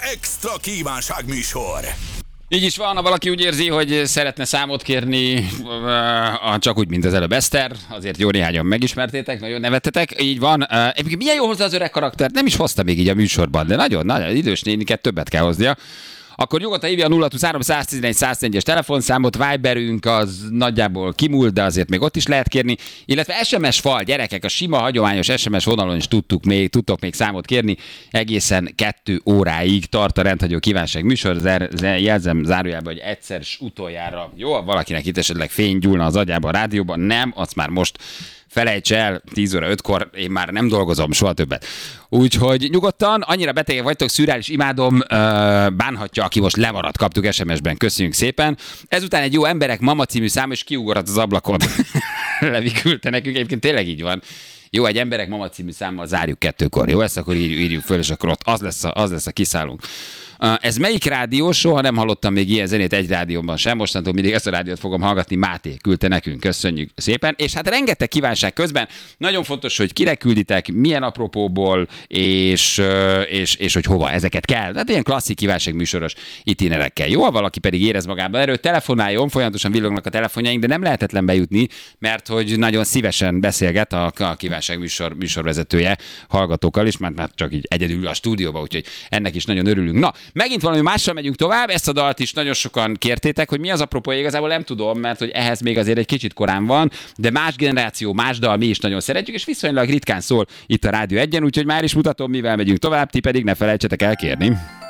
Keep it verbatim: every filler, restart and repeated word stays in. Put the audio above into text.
Extra kívánság műsor. Így is van, ha valaki úgy érzi, hogy szeretne számot kérni, csak úgy, mint az előbb Eszter, azért jó néhányan megismertétek, nagyon nevettetek, így van. Egyébként milyen jó hozzá az öreg karakter, nem is hozta még így a műsorban, de nagyon, nagyon idős néniket többet kell hoznia. Akkor nyugodtan hívja a nulla huszonhárom száztizenegy száztizenegyes telefonszámot, Viberünk az nagyjából kimúlt, de azért még ott is lehet kérni, illetve es em es fal, gyerekek, a sima, hagyományos es em es vonalon is tudtuk még, tudtok még számot kérni, egészen kettő óráig tart a rendhagyó kívánság műsor, jelzem zárójában, hogy egyszer s utoljára, jó, valakinek itt esetleg fény gyúlna az agyában a rádióban, nem, azt már most felejts el, tíz óra ötkor én már nem dolgozom, soha többet. Úgyhogy nyugodtan, annyira betegek vagytok, szürreális, imádom, bánhatja, aki most lemaradt, kaptuk es em es-ben, köszönjük szépen. Ezután egy jó emberek mama című szám, és kiugorhat az ablakon. Levi küldte nekünk, egyébként tényleg így van. Jó, egy emberek mama című számmal zárjuk kettőkor, jó? Ezt akkor írjuk, írjuk föl, és akkor ott az lesz a, az lesz a kiszállunk. Ez melyik rádió? Soha nem hallottam még ilyen zenét egy rádióban sem. Mostantól mindig ezt a rádiót fogom hallgatni. Máté küldte nekünk. Köszönjük szépen. És hát rengeteg kívánság közben. Nagyon fontos, hogy kire külditek, milyen apropóból, és, és, és hogy hova ezeket kell. Tehát ilyen klasszik kívánság műsoros itinerekkel. Jó, ha valaki pedig érez magában erről, telefonáljon, folyamatosan villognak a telefonjaink, de nem lehetetlen bejutni, mert hogy nagyon szívesen beszélget a, a kívánság műsor, műsorvezetője hallgatókkal is, mert már csak így egyedül a stúdióba, úgyhogy ennek is nagyon örülünk. Na, megint valami mással megyünk tovább, ezt a dalt is nagyon sokan kértétek, hogy mi az apropó, igazából nem tudom, mert hogy ehhez még azért egy kicsit korán van, de más generáció, más dal, mi is nagyon szeretjük, és viszonylag ritkán szól itt a Rádió Egyen, úgyhogy már is mutatom, mivel megyünk tovább, ti pedig ne felejtsetek el kérni.